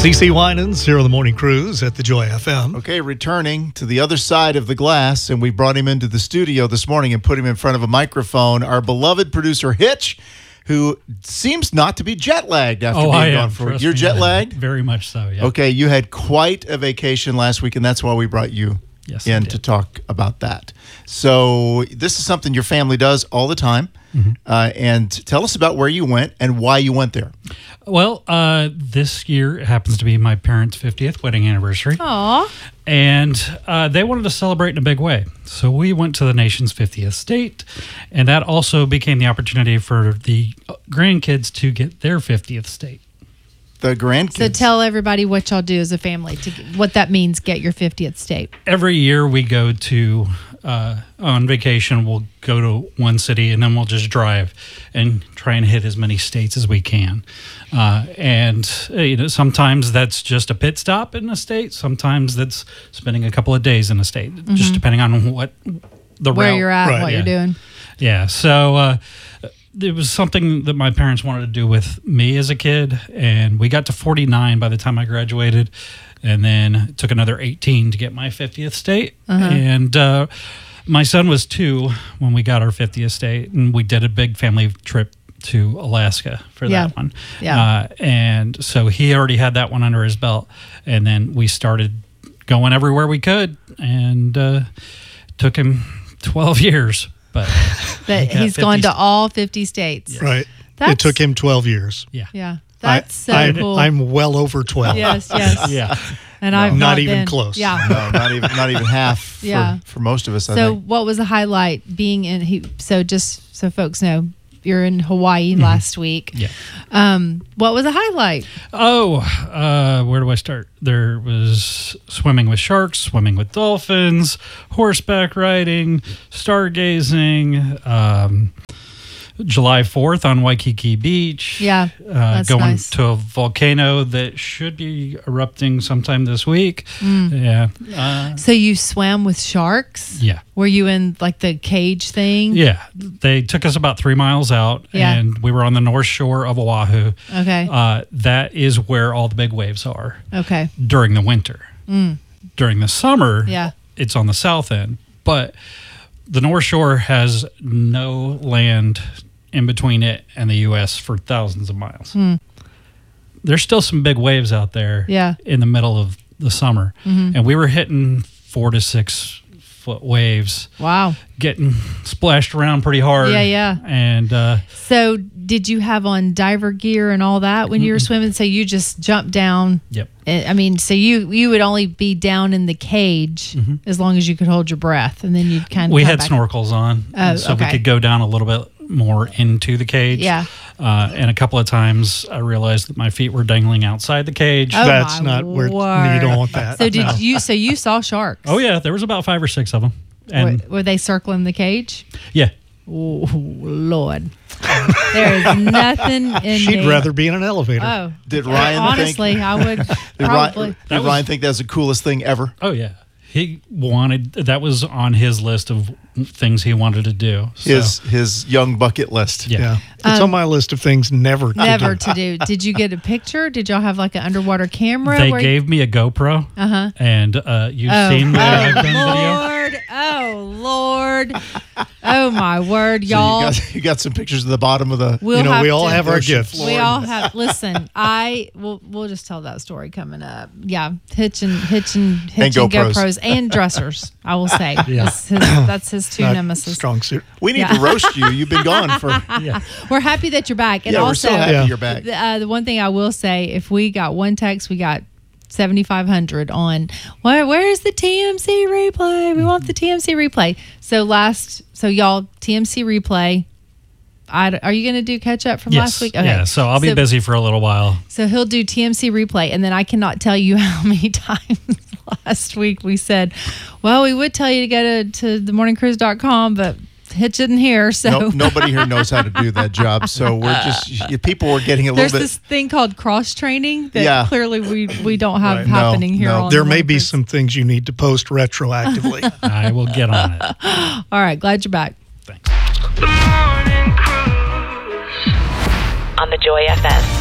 CeCe Winans here on the Morning Cruise at the Joy FM. Okay, returning to the other side of the glass, and we brought him into the studio this morning and put him in front of a microphone, our beloved producer Hitch, who seems not to be jet lagged after being gone for a week. You're jet lagged? Very much so, yeah. Okay, you had quite a vacation last week, and that's why we brought you in to talk about that. So this is something your family does all the time. Mm-hmm. And tell us about where you went and why you went there. Well, this year happens to be my parents' 50th wedding anniversary. Aww. And they wanted to celebrate in a big way. So we went to the nation's 50th state, and that also became the opportunity for the grandkids to get their 50th state. The grandkids. So tell everybody what y'all do as a family, what that means, get your 50th state. Every year we go to, on vacation, we'll go to one city and then we'll just drive and try and hit as many states as we can. And sometimes that's just a pit stop in a state. Sometimes that's spending a couple of days in a state, just depending on what the where route. You're at, what you're doing. Yeah. So it was something that my parents wanted to do with me as a kid, and we got to 49 by the time I graduated, and then it took another 18 to get my 50th state. And my son was 2 when we got our 50th state, and we did a big family trip to Alaska for that one. Yeah. And so he already had that one under his belt, and then we started going everywhere we could, and took him 12 years. But he's gone to all 50 states. Yes. Right. It took him 12 years. Yeah. That's so cool. I'm well over 12. Yes. Yeah. And I've not even been. close. Yeah. No, not even half for most of us, I think. What was the highlight being in so just so folks know, you're in Hawaii last week. Yeah. What was the highlight? Where do I start? There was swimming with sharks, swimming with dolphins, horseback riding, stargazing, July 4th on Waikiki Beach. Yeah, that's going nice. to a volcano that should be erupting sometime this week. Yeah. So you swam with sharks? Yeah. Were you in like the cage thing? Yeah. They took us about 3 miles out, and we were on the north shore of Oahu. Okay. That is where all the big waves are. Okay. During the winter. During the summer, it's on the south end. But the North Shore has no land in between it and the U.S. for thousands of miles. There's still some big waves out there in the middle of the summer. And we were hitting 4 to 6 foot waves. Wow. Getting splashed around pretty hard. Yeah. And so did you have on diver gear and all that when you were swimming? So you just jumped down? Yep. I mean, so you would only be down in the cage as long as you could hold your breath, and then you'd kind of we had snorkels on, so we could go down a little bit more into the cage. Yeah. And a couple of times I realized that my feet were dangling outside the cage. Oh, That's not where you don't want that. So you saw sharks? Oh yeah, there was about 5 or 6 of them. And were they circling the cage? Yeah. Oh Lord, there is nothing in. She'd rather be in an elevator. Oh, Did Ryan honestly, I would probably. Did Ryan think that was the coolest thing ever? Oh yeah. He wanted, that was on his list of things he wanted to do. So. His young bucket list. Yeah. It's on my list of things never to do. Did you get a picture? Did y'all have like an underwater camera? They gave me a GoPro. And you've seen the I've done video. Oh Lord. Oh my word, y'all. So you got some pictures of the bottom of the. We all have our gifts. We all have. Listen, we'll just tell that story coming up. Yeah, hitching GoPros and dressers. I will say. Yeah. That's his two nemesis. Strong suit. We need to roast you. You've been gone for. Yeah. We're happy that you're back. And we're also, so happy you're back. The one thing I will say, if we got one text, we got 7,500 on where's the TMC replay? We want the TMC replay. So y'all, TMC replay. Are you going to do catch up from last week? Okay. Yeah, so I'll be busy for a little while. So he'll do TMC replay, and then I cannot tell you how many times last week we said, well, we would tell you to go to themorningcruise.com, but Hitch isn't here, so nobody here knows how to do that job. So we're just people were getting a little bit. There's this thing called cross training that clearly we don't have happening here. On there may be some things you need to post retroactively. I will get on it. All right, glad you're back. Thanks. The Morning Cruise on the Joy FM.